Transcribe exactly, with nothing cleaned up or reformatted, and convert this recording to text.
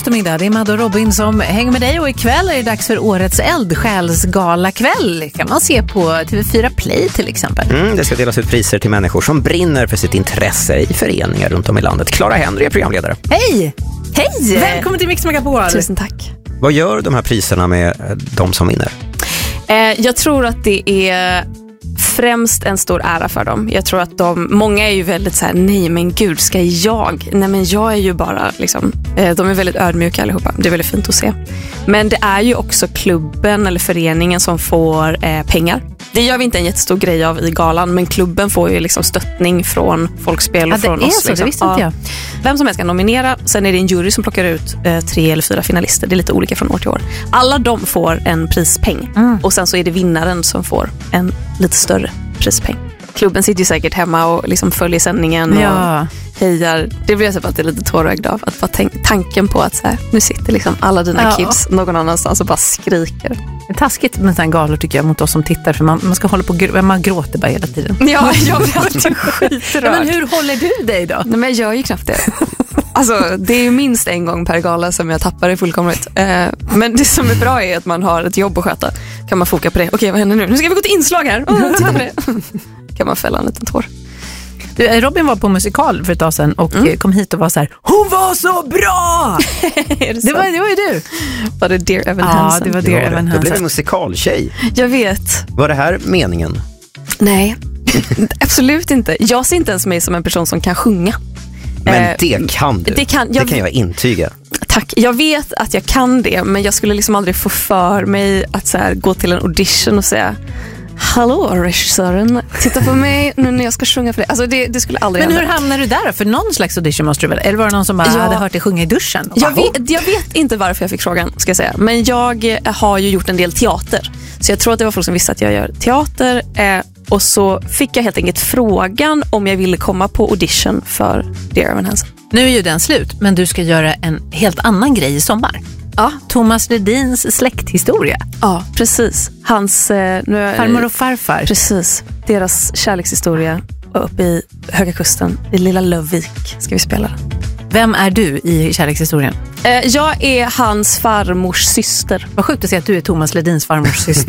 eftermiddag. Det är Madde och Robin som hänger med dig och ikväll är det dags för årets eldsjälsgalakväll. Kan man se på T V fyra Play till exempel. Mm, det ska delas ut priser till människor som brinner för sitt intresse i föreningar runt om i landet. Clara Henry är programledare. Hej! Hej! Välkommen till Mix Megapol. Tusen tack. Vad gör de här priserna med de som vinner? Eh, jag tror att det är främst en stor ära för dem. Jag tror att de, många är ju väldigt så här: nej men gud, ska jag? Nej men jag är ju bara liksom, eh, de är väldigt ödmjuka allihopa. Det är väldigt fint att se. Men det är ju också klubben eller föreningen som får eh, pengar. Det gör vi inte en jättestor grej av i galan, men klubben får ju liksom stöttning från Folkspel och ja, från det är oss. Så, liksom. det visste inte jag. Vem som helst kan nominera, sen är det en jury som plockar ut eh, tre eller fyra finalister. Det är lite olika från år till år. Alla de får en prispeng mm. och sen så är det vinnaren som får en lite större prispeng. Klubben sitter ju säkert hemma och liksom följer sändningen ja. och hejar. Det blir typ att det är lite tårögd av att bara tänk, tanken på att så här, nu sitter liksom alla dina ja. kids någon annanstans och bara skriker. Det är taskigt med sådana galor tycker jag mot oss som tittar, för man, man ska hålla på gr- man gråter bara hela tiden. Ja, jag blir alltid skitrörd. Ja, men hur håller du dig då? Nej, men jag gör ju knappt det. Alltså, det är ju minst en gång per gala som jag tappar det fullkomligt. Eh, men det som är bra är att man har ett jobb att sköta. Kan man foka på det. Okej, vad händer nu? Nu ska vi gå till inslag här. Oh, titta på det. Kan man fälla en liten tår. Du, Robin var på musikal för ett tag sedan och mm. kom hit och var så här: hon var så bra! det, det, var, det var ju du. Var det Dear Evan ja, Hansen? Ja, det var Dear Evan Hansen. Du blev en musikaltjej. Jag vet. Var det här meningen? Nej, absolut inte. Jag ser inte ens mig som en person som kan sjunga. Men det kan du. Det kan jag, det kan jag intyga. Tack. Jag vet att jag kan det, men jag skulle liksom aldrig få för mig att så här, gå till en audition och säga: hallå regissören, titta på mig nu när jag ska sjunga för dig. Alltså det, det skulle aldrig Men hända. hur hamnar du där då? För någon slags audition måste du väl? Eller var det någon som bara ja. hade hört dig sjunga i duschen? Jag vet, jag vet inte varför jag fick frågan, ska jag säga. Men jag har ju gjort en del teater. Så jag tror att det var folk som visste att jag gör teater. Eh, och så fick jag helt enkelt frågan om jag ville komma på audition för Dear Evan Hansen. Nu är ju den slut, men du ska göra en helt annan grej i sommar. Ja. Thomas Ledins släkthistoria. Ja, precis. Hans... Eh, nu är, farmor och farfar. Precis. Deras kärlekshistoria uppe i Höga Kusten, i lilla Lövvik, ska vi spela. Vem är du i kärlekshistorien? Eh, jag är hans farmors syster. Vad sjukt att säga att du är Thomas Ledins farmors syster.